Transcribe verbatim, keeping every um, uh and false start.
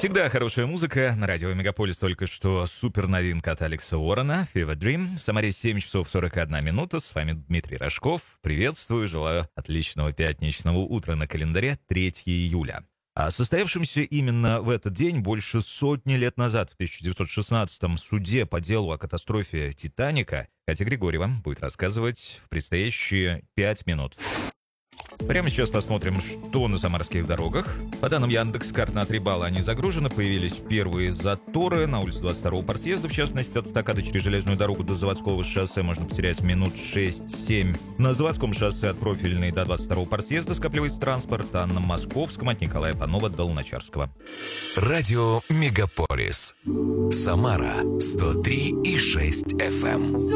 Всегда хорошая музыка. На радио Мегаполис только что супер новинка от Алекса Уоррена «Fever Dream». В Самаре семь часов сорок одна минута. С вами Дмитрий Рожков. Приветствую, желаю отличного пятничного утра на календаре третьего июля. О состоявшемся именно в этот день больше сотни лет назад, в тысяча девятьсот шестнадцатом, суде по делу о катастрофе «Титаника» Катя Григорьева будет рассказывать в предстоящие пять минут. Прямо сейчас посмотрим, что на самарских дорогах. По данным Яндекс.Карт, на три балла они загружены. Появились первые заторы. На улице двадцать второго партсъезда, в частности, от стаката через железную дорогу до Заводского шоссе можно потерять минут шесть-семь. На Заводском шоссе от Профильной до двадцать второго партсъезда скапливается транспорт, а на Московском от Николая Панова до Луначарского. Радио Мегаполис. Самара сто три и шесть эф эм.